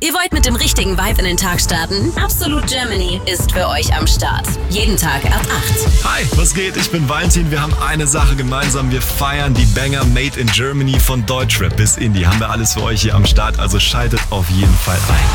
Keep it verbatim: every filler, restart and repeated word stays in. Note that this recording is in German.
Ihr wollt mit dem richtigen Vibe in den Tag starten? Absolute Germany ist für euch am Start. Jeden Tag ab acht. Hi, was geht? Ich bin Valentin. Wir haben eine Sache gemeinsam. Wir feiern die Banger Made in Germany von Deutschrap bis Indie. Haben wir alles für euch hier am Start, also schaltet auf jeden Fall ein.